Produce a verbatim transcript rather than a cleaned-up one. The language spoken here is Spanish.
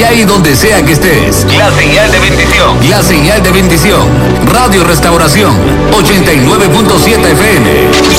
sea y donde sea que estés. La señal de bendición. La señal de bendición. Radio Restauración ochenta y nueve punto siete F M.